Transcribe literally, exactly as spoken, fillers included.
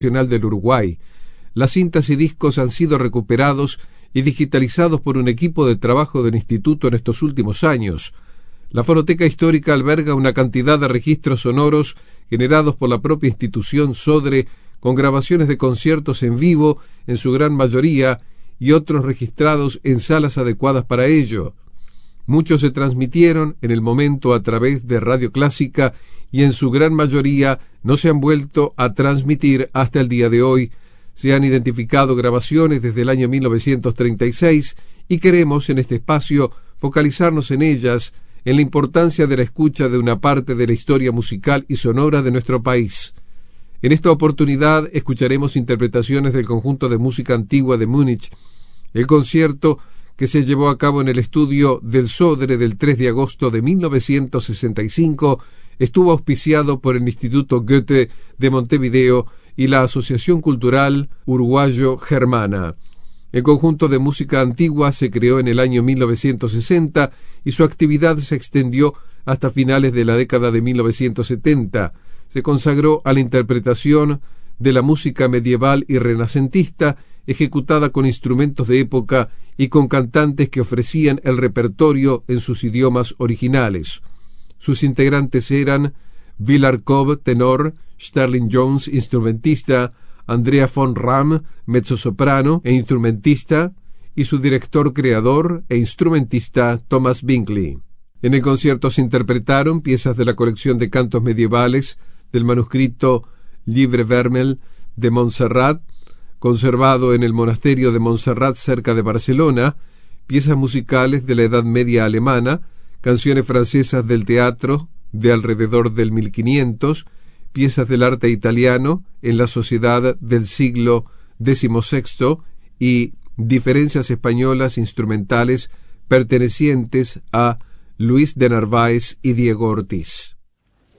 Nacional del Uruguay. Las cintas y discos han sido recuperados y digitalizados por un equipo de trabajo del Instituto en estos últimos años. La Fonoteca Histórica alberga una cantidad de registros sonoros generados por la propia institución Sodre, con grabaciones de conciertos en vivo, en su gran mayoría, y otros registrados en salas adecuadas para ello. Muchos se transmitieron en el momento a través de Radio Clásica y en su gran mayoría no se han vuelto a transmitir hasta el día de hoy. Se han identificado grabaciones desde el año mil novecientos treinta y seis y queremos en este espacio focalizarnos en ellas, en la importancia de la escucha de una parte de la historia musical y sonora de nuestro país. En esta oportunidad escucharemos interpretaciones del conjunto de música antigua de Múnich. El concierto, que se llevó a cabo en el estudio del Sodre del tres de agosto de mil novecientos sesenta y cinco, estuvo auspiciado por el Instituto Goethe de Montevideo y la Asociación Cultural Uruguayo-Germana. El conjunto de música antigua se creó en el año mil novecientos sesenta y su actividad se extendió hasta finales de la década de mil novecientos setenta. Se consagró a la interpretación de la música medieval y renacentista, ejecutada con instrumentos de época y con cantantes que ofrecían el repertorio en sus idiomas originales. Sus integrantes eran Willard Cobb, tenor, Sterling Jones, instrumentista, Andrea von Ram, mezzosoprano e instrumentista, y su director creador e instrumentista Thomas Binkley. En el concierto se interpretaron piezas de la colección de cantos medievales del manuscrito Livre Vermel de Montserrat, conservado en el monasterio de Montserrat cerca de Barcelona, piezas musicales de la Edad Media alemana, canciones francesas del teatro de alrededor del mil quinientos, piezas del arte italiano en la sociedad del siglo decimosexto y diferencias españolas instrumentales pertenecientes a Luis de Narváez y Diego Ortiz.